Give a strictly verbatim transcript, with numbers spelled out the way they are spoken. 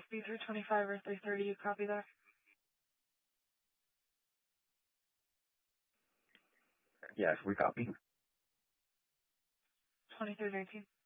be three twenty-five or three thirty. You copy that? Yes, we copy. twenty-three eighteen.